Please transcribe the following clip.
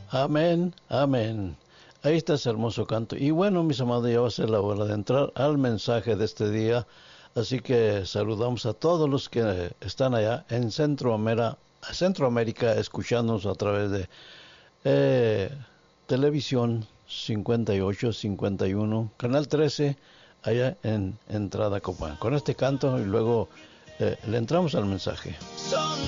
Amén, amén. Ahí está ese hermoso canto. Y bueno, mis amados, ya va a ser la hora de entrar al mensaje de este día. Así que saludamos a todos los que están allá en Centroamérica escuchándonos a través de eh, televisión 58, 51, canal 13, allá en Entrada Copán. Con este canto y luego le entramos al mensaje.